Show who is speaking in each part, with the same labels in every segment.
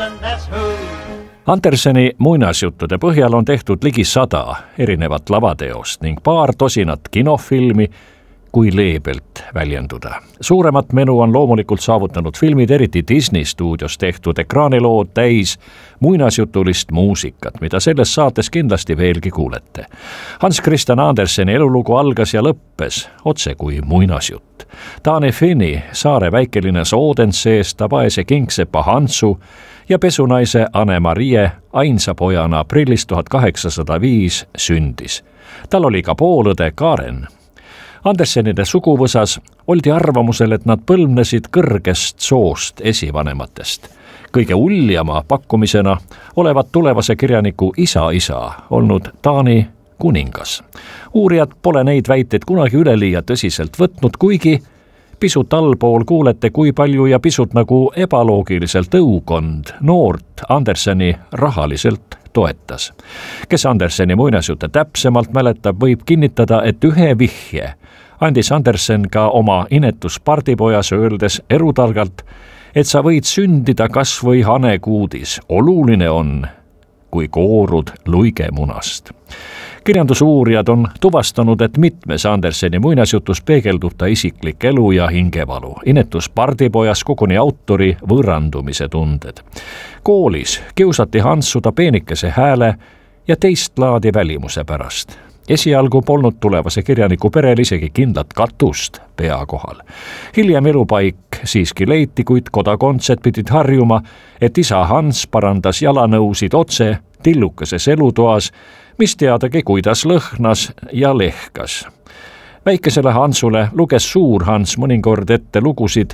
Speaker 1: Andersen, that's who.
Speaker 2: Anderseni muinasjuttude põhjal on tehtud ligi 100 erinevat lavateost ning paar tosinat kinofilmi, kui leebelt väljenduda. Suuremat menu on loomulikult saavutanud filmid, eriti Disney stuudios tehtud ekraanilood täis muinasjutulist muusikat, mida selles saates kindlasti veelgi kuulete. Hans Christian Anderseni elulugu algas ja lõppes otse kui muinasjutt. Taane Finni saare väikelinnas Odensees vaese kingsepa Hansu ja pesunaise Anne-Marie ainsa pojana aprillis 1805 sündis. Tal oli ka poolõde Karen. Andersenide suguvõsas oldi arvamusel, et nad põlvnesid kõrgest soost esivanematest. Kõige uljama pakkumisena olevat tulevase kirjaniku isa olnud Taani kuningas. Uurijad pole neid väiteid kunagi üleliia tõsiselt võtnud, kuigi pisut allpool kuulete, kui palju ja pisut nagu ebaloogiliselt õukond noort Anderseni rahaliselt toetas. Kes Anderseni muinasjutte täpsemalt mäletab, võib kinnitada, et ühe vihje andis Andersen ka oma inetus pardipojas, öeldes erutargalt, et sa võid sündida kas või hanekuudis. Oluline on, kui koorud luigemunast. Kirjandusuurijad on tuvastanud, et mitmes Anderseni muinasjutus peegeldub ta isiklik elu ja hingevalu. Inetus pardipojas koguni autori võõrandumise tunded. Koolis kiusati Hansu ta peenikese hääle ja teist laadi välimuse pärast. Esialgu polnud tulevase kirjaniku perel isegi kindlat katust pea kohal. Hiljem elupaik siiski leiti, kuid kodakondsed pidid harjuma, et isa Hans parandas jalanõusid otse tillukeses elutoas, mis teadagi, kuidas lõhnas ja lehkas. Väikesele Hansule luges suur Hans mõnikord ette lugusid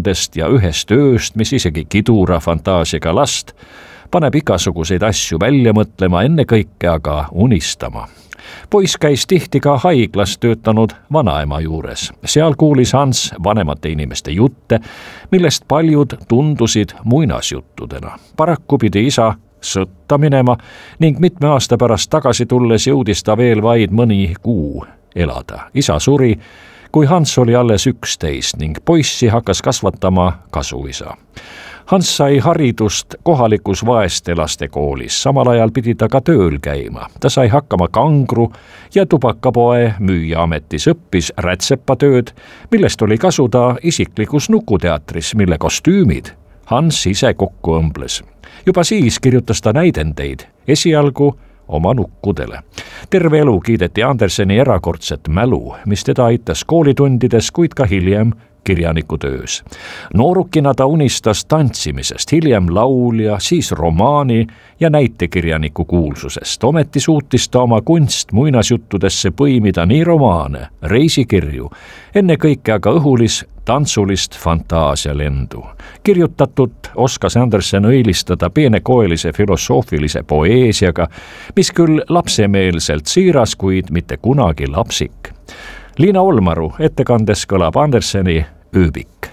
Speaker 2: 1001 ööst, mis isegi kidura fantaasiaga last paneb igasuguseid asju välja mõtlema, ennekõike aga unistama. Poiss käis tihti ka haiglas töötanud vanaema juures. Seal kuulis Hans vanemate inimeste jutte, millest paljud tundusid muinasjuttudena. Paraku pidi isa sõtta minema ning mitme aasta pärast tagasi tulles jõudis ta veel vaid mõni kuu elada. Isa suri, kui Hans oli alles 11 ning poissi hakkas kasvatama kasuisa. Hans sai haridust kohalikus vaeste laste koolis, samal ajal pidi ta ka tööl käima. Ta sai hakkama kangru ja tubakapoe müüja ametis, õppis rätsepatööd, millest oli kasu ta isiklikus nukuteatris, mille kostüümid Hans ise kokku õmbles. Juba siis kirjutas ta näidendeid, esialgu oma nukkudele. Terve elu kiideti Anderseni erakordset mälu, mis teda aitas koolitundides, kuid ka hiljem kirjanikutöös. Noorukina ta unistas tantsimisest, hiljem laulja, siis romaani ja näitekirjaniku kuulsusest. Ometi suutis ta oma kunst muinasjuttudesse põimida nii romaane, reisikirju, ennekõike aga tantsulist fantaasialendu. Kirjutatut oskas Andersen õilistada peenekoelise filosoofilise poeesiaga, mis küll lapsemeelselt siiras, kuid mitte kunagi lapsik. Liina Olmaru ettekandes kõlab Anderseni ööbik.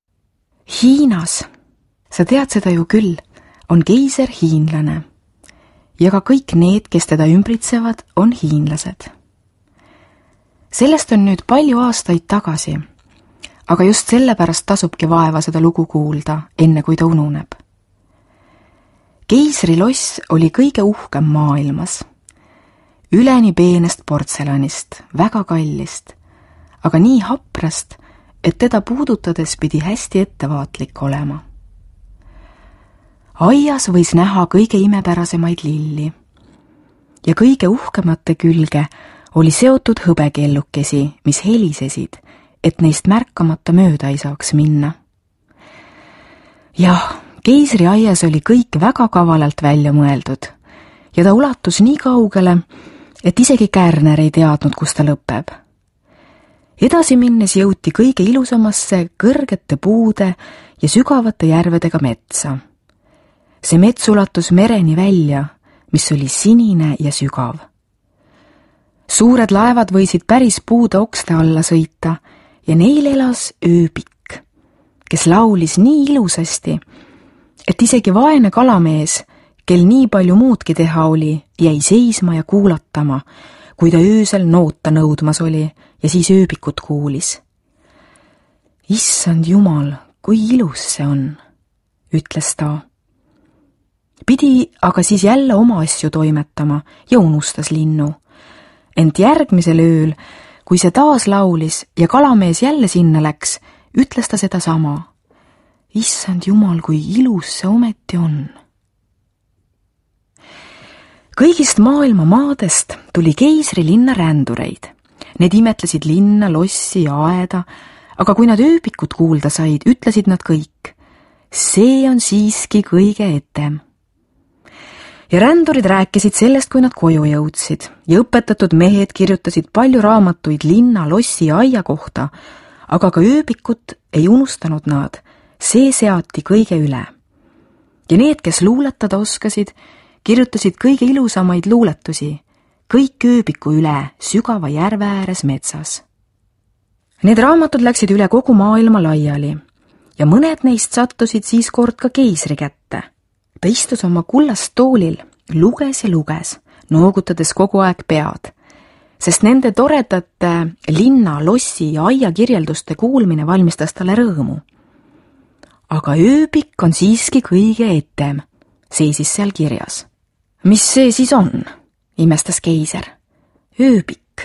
Speaker 3: Hiinas, sa tead seda ju küll, on keiser hiinlane ja ka kõik need, kes teda ümbritsevad, on hiinlased. Sellest on nüüd palju aastaid tagasi, aga just sellepärast tasubki vaeva seda lugu kuulda, enne kui ta ununeb. Keisriloss oli kõige uhkem maailmas. Üleni peenest portselanist, väga kallist, aga nii haprast, et teda puudutades pidi hästi ettevaatlik olema. Aias võis näha kõige imepärasemaid lilli ja kõige uhkemate külge oli seotud hõbekellukesi, mis helisesid, et neist märkamata mööda ei saaks minna. Jah, keisriaias oli kõik väga kavalalt välja mõeldud ja ta ulatus nii kaugele, et isegi Kärner ei teadnud, kus ta lõpeb. Edasi minnes jõuti kõige ilusamasse kõrgete puude ja sügavate järvedega metsa. See mets ulatus mereni välja, mis oli sinine ja sügav. Suured laevad võisid päris puude okste alla sõita ja neil elas ööbik, kes laulis nii ilusasti, et isegi vaene kalamees, kel nii palju muudki teha oli, jäi seisma ja kuulatama, kui ta öösel noota nõudmas oli ja siis ööbikut kuulis. Issand Jumal, kui ilus see on, ütles ta. pidi aga siis jälle oma asju toimetama ja unustas linnu. Ent järgmisel ööl, kui see taas laulis ja kalamees jälle sinna läks, ütles ta sedasama. Issand jumal, kui ilus see ometi on. Kõigist maailma maadest tuli keisri linna rändureid. Need imetlesid linna, lossi ja aeda, aga kui nad ööbikut kuulda said, ütlesid nad kõik. See on siiski kõige etem. Ja rändurid rääkisid sellest, kui nad koju jõudsid ja õpetatud mehed kirjutasid palju raamatuid linna, lossi ja aia kohta, aga ka ööbikut ei unustanud nad. See seati kõige üle. Ja need, kes luuletada oskasid, kirjutasid kõige ilusamaid luuletusi, kõik ööbiku üle sügava järve ääres metsas. Need raamatud läksid üle kogu maailma laiali ja mõned neist sattusid siis kord ka keisri kätte. Ta istus oma kullast toolil, luges ja luges, noogutades kogu aeg pead, sest nende toredate linna, lossi ja aia kirjelduste kuulmine valmistas talle rõõmu. Aga ööbik on siiski kõige etem, seisis seal kirjas. Mis see siis on? Imestas keiser. Ööbik.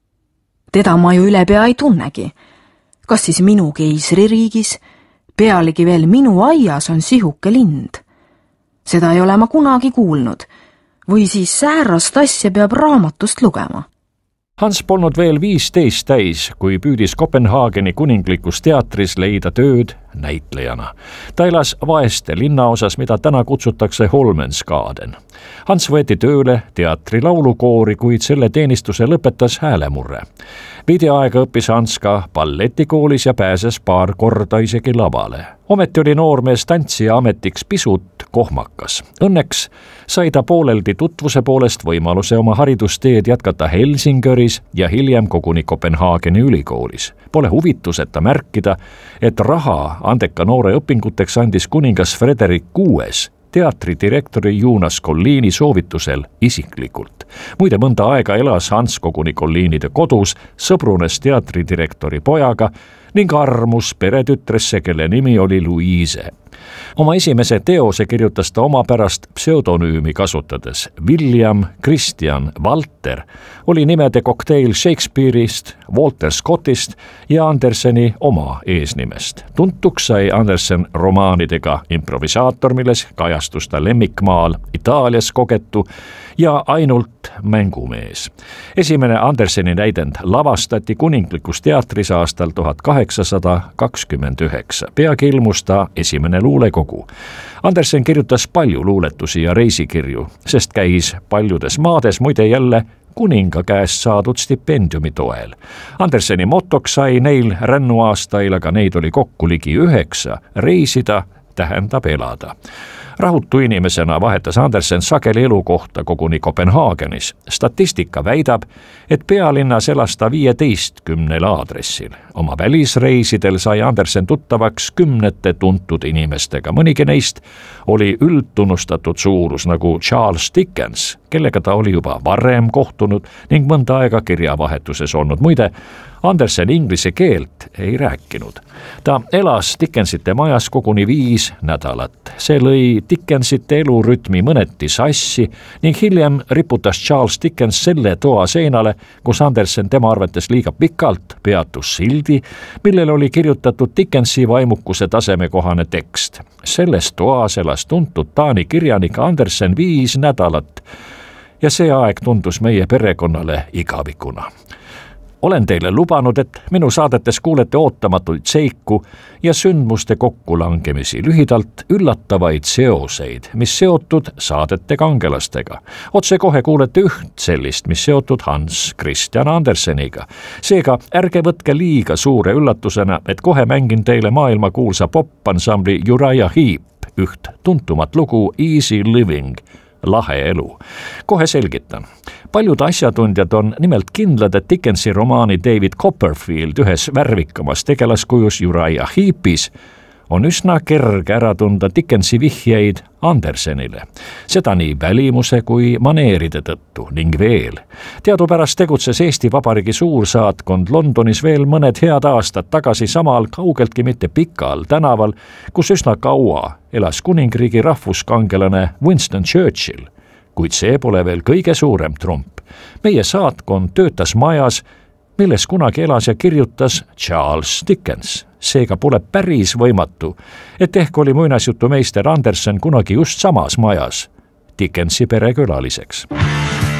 Speaker 3: Teda ma ju ülepea ei tunnegi. Kas siis minu keisririigis, pealegi veel minu aias on sihuke lind? Seda ei ole ma kunagi kuulnud. Või siis säärast asja peab raamatust lugema.
Speaker 2: Hans polnud veel 15 täis, kui püüdis Kopenhaageni kuninglikus teatris leida tööd näitlejana. Ta elas vaeste linnaosas, mida täna kutsutakse Holmenskaden. Hans võeti tööle teatri laulukoori, kuid selle teenistuse lõpetas häälemurre. Veidi aega õppis Hans ka balletikoolis ja pääses paar korda isegi lavale. Ometi oli noormees tantsija ametiks pisut kohmakas. Õnneks sai ta pooleldi tutvuse poolest võimaluse oma haridusteed jätkata Helsingöris ja hiljem koguni Kopenhaageni ülikoolis. Pole huvituseta märkida, et raha andeka noore õpinguteks andis kuningas Frederik VI teatridirektori Jonas Colliini soovitusel isiklikult. Muide, mõnda aega elas Hans koguni Colliinide kodus, sõbrunes teatridirektori pojaga ning armus peretütresse, kelle nimi oli Louise. Oma esimese teose kirjutas ta omapärast pseudonüümi kasutades. William Christian Walter oli nimede kokteil Shakespeare'ist, Walter Scottist ja Anderseni oma eesnimest. Tuntuks sai Andersen romaanidega Improvisaator, milles kajastus ta lemmikmaal Itaalias kogetu ja ainult mängumees. Esimene Anderseni näidend lavastati kuninglikus teatris aastal 1829. Peagi ilmus ta esimene luulekogu. Andersen kirjutas palju luuletusi ja reisikirju, sest käis paljudes maades, muide jälle kuninga käest saadud stipendiumi toel. Anderseni motoks sai neil rännuaastail, aga neid oli kokku ligi 9, reisida tähendab elada. Rahutu inimesena vahetas Andersen sageli elukohta koguni Kopenhaagenis. Statistika väidab, et pealinnas elas ta 15 aadressil. Oma välisreisidel sai Andersen tuttavaks 10 tuntud inimestega. Mõnigi neist oli üldtunnustatud suurus nagu Charles Dickens, kellega ta oli juba varem kohtunud ning mõnda aega kirjavahetuses olnud. Muide, Andersen inglise keelt ei rääkinud. Ta elas Dickensite majas koguni 5 nädalat. See lõi Dickensite elurütmi mõneti sassi ning hiljem riputas Charles Dickens selle toa seinale, kus Andersen tema arvates liiga pikalt peatus sildi, millele oli kirjutatud Dickensi vaimukuse tasemekohane tekst. Selles toas elas tuntud Taani kirjanik Andersen 5 nädalat ja see aeg tundus meie perekonnale igavikuna. Olen teile lubanud, et minu saadetes kuulete ootamatuid seiku ja sündmuste kokkulangemisi, lühidalt üllatavaid seoseid, mis seotud saadete kangelastega. Otsekohe kuulete üht sellist, mis seotud Hans Christian Anderseniga. Seega ärge võtke liiga suure üllatusena, et kohe mängin teile maailmakuulsa popansambli Uriah Heep üht tuntumat lugu Easy Living, lahe elu. Kohe selgitan. Paljud asjatundjad on nimelt kindlad, et Dickensi romaani David Copperfield ühes värvikamas tegelaskujus Uriah Heepis on üsna kerge ära tunda Dickensi vihjeid Andersenile, seda nii välimuse kui maneeride tõttu ning veel. Teadupärast tegutses Eesti Vabariigi suursaatkond Londonis veel mõned head aastad tagasi samal kaugeltki mitte pikal tänaval, kus üsna kaua elas kuningriigi rahvuskangelane Winston Churchill, kuid see pole veel kõige suurem trump. Meie saatkond töötas majas, milles kunagi elas ja kirjutas Charles Dickens. Seega pole päris võimatu, et ehk oli muinasjutumeister Andersen kunagi just samas majas Dickensi perekülaliseks.